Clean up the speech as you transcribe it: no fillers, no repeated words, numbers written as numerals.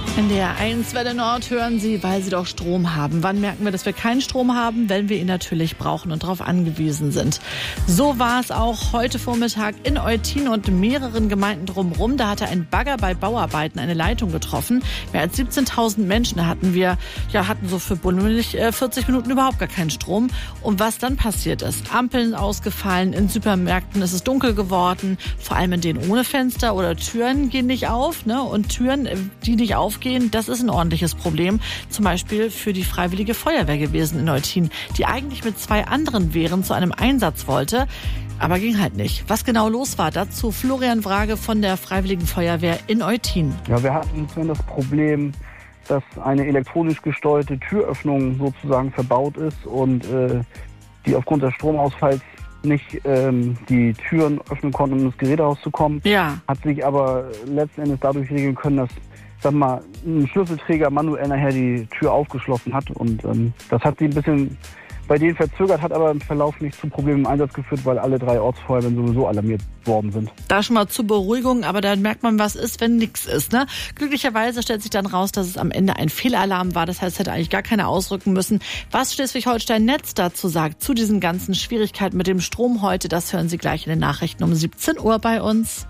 NDR 1 Welle Nord hören Sie, weil Sie doch Strom haben. Wann merken wir, dass wir keinen Strom haben? Wenn wir ihn natürlich brauchen und darauf angewiesen sind. So war es auch heute Vormittag in Eutin und mehreren Gemeinden drumherum. Da hatte ein Bagger bei Bauarbeiten eine Leitung getroffen. Mehr als 17.000 Menschen hatten so für bummelig 40 Minuten überhaupt gar keinen Strom. Und was dann passiert ist: Ampeln ausgefallen, in Supermärkten ist es dunkel geworden. Vor allem in denen ohne Fenster oder Türen gehen nicht auf. Und Türen, die nicht aufgehen, das ist ein ordentliches Problem. Zum Beispiel für die Freiwillige Feuerwehr gewesen in Eutin, die eigentlich mit 2 anderen Wehren zu einem Einsatz wollte. Aber ging halt nicht. Was genau los war, dazu Florian Wrage von der Freiwilligen Feuerwehr in Eutin. Ja, wir hatten das Problem, dass eine elektronisch gesteuerte Türöffnung sozusagen verbaut ist und die aufgrund des Stromausfalls nicht die Türen öffnen konnten, um ins Gerätehaus zu kommen. Ja. Hat sich aber letzten Endes dadurch regeln können, dass ein Schlüsselträger manuell nachher die Tür aufgeschlossen hat. Und das hat sie ein bisschen bei denen verzögert, hat aber im Verlauf nicht zu Problemen im Einsatz geführt, weil alle 3 Ortsfeuerwehren sowieso alarmiert worden sind. Da schon mal zur Beruhigung, aber dann merkt man, was ist, wenn nichts ist. Glücklicherweise stellt sich dann raus, dass es am Ende ein Fehlalarm war. Das heißt, es hätte eigentlich gar keiner ausrücken müssen. Was Schleswig-Holstein Netz dazu sagt, zu diesen ganzen Schwierigkeiten mit dem Strom heute, das hören Sie gleich in den Nachrichten um 17 Uhr bei uns.